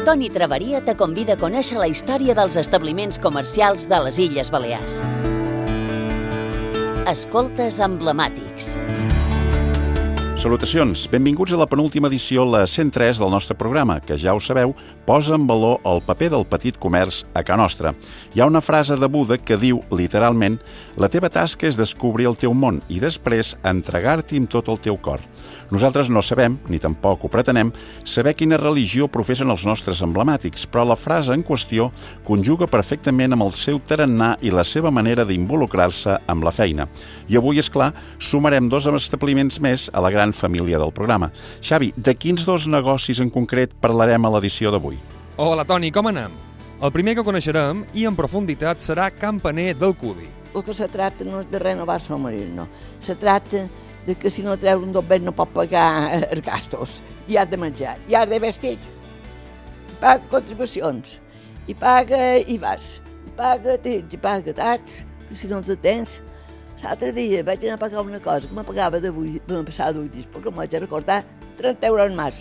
Toni Traveria te convida a conèixer la història dels establiments comercials de les Illes Balears. Escoltes emblemàtics. Salutacions, benvinguts a la penúltima edició, la 103 del nostre programa, que ja ho sabeu, posa en valor el paper del petit comerç a Ca Nostra. Hi ha una frase de Buda que diu, literalment, la teva tasca és descobrir el teu món i després entregar-t'hi amb tot el teu cor. Nosaltres no sabem, ni tampoc ho pretenem, saber quina religió professen els nostres emblemàtics, però la frase en qüestió conjuga perfectament amb el seu tarannà i la seva manera d'involucrar-se amb la feina. I avui, és clar, sumarem dos establiments més a la gran família del programa. Xavi, de quins dos negocis en concret parlarem a l'edició d'avui? Hola, Toni, com anem? El primer que coneixerem, i en profunditat, serà Campaner del Cudi. El que se tracta no és de renovar submarin, no. Se tracta de que si no treus un dobbet no pot pagar els gastos. I has de menjar, i has de vestir. Paga contribucions, i paga IVAs, i paga tits, i paga taxes, que si no els tens. L'altre dia vaig anar a pagar una cosa que me pagava m'ha passat d'8 dies, perquè em vaig recordar 30 euros més.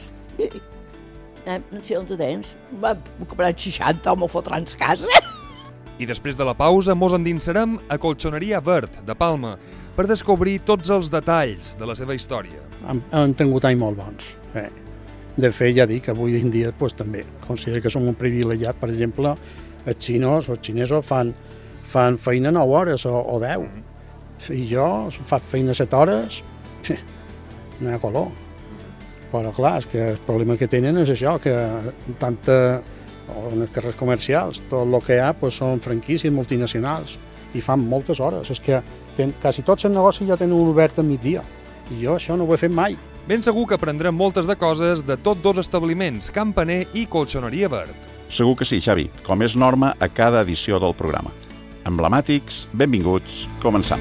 No sé on els tens. M'ho compraran 60 o m'ho fotran a casa. I després de la pausa mos endinsarem a Colxoneria Verd, de Palma, per descobrir tots els detalls de la seva història. Hem tingut anys molt bons. De fet, ja dic, avui en dia també. Considero que som un privilegiat. Per exemple, els xinesos fan feina 9 hores o 10. I jo faig feina 7 hores, no hi ha color. Però clar, és que el problema que tenen és això, que en els carrers comercials, tot el que hi ha són franquícies multinacionals i fan moltes hores. És que quasi tots els negocis ja tenen obert a migdia i jo això no ho he fet mai. Ben segur que aprendrem moltes de coses de tots dos establiments, Campaner i Colxoneria Verd. Segur que sí, Xavi, com és norma a cada edició del programa. Emblemàtics, benvinguts, començam.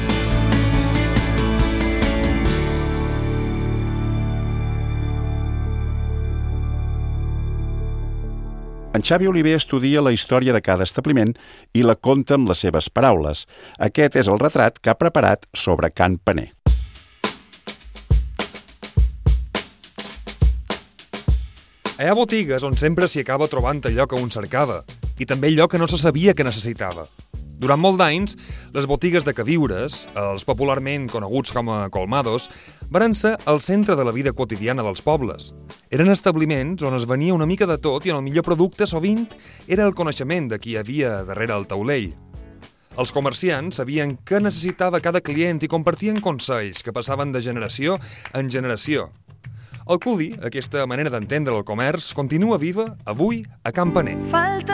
En Xavi Oliver estudia la història de cada establiment i la conta amb les seves paraules. Aquest és el retrat que ha preparat sobre Can Paner. Hi ha botigues on sempre s'hi acaba trobant allò que un cercava, i també allò que no se sabia que necessitava. Durant molt d'anys, les botigues de queviures, els popularment coneguts com a colmados, varen ser el centre de la vida quotidiana dels pobles. Eren establiments on es venia una mica de tot i on el millor producte sovint era el coneixement de qui hi havia darrere el taulell. Els comerciants sabien què necessitava cada client i compartien consells que passaven de generació en generació. El Cudi, aquesta manera d'entendre el comerç, continua viva avui a Campaner.